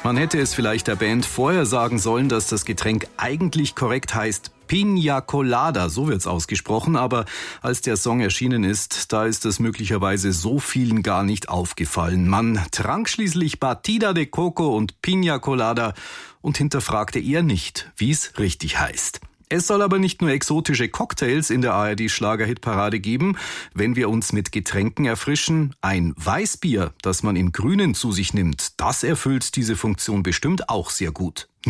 Man hätte es vielleicht der Band vorher sagen sollen, dass das Getränk eigentlich korrekt heißt Piña Colada, so wird's ausgesprochen, aber als der Song erschienen ist, da ist es möglicherweise so vielen gar nicht aufgefallen. Man trank schließlich Batida de Coco und Piña Colada und hinterfragte eher nicht, wie es richtig heißt. Es soll aber nicht nur exotische Cocktails in der ARD-Schlager-Hitparade geben, wenn wir uns mit Getränken erfrischen. Ein Weißbier, das man in Grünen zu sich nimmt, das erfüllt diese Funktion bestimmt auch sehr gut.